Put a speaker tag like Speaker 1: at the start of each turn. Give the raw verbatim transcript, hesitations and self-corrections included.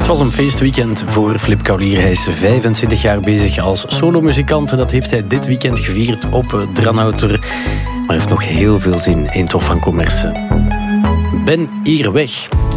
Speaker 1: was een feestweekend voor Flip Kaulier. Hij is vijfentwintig jaar bezig als solomuzikant. En dat heeft hij dit weekend gevierd op Dranouter. Maar hij heeft nog heel veel zin in Tof van Commerce. Ben hier weg.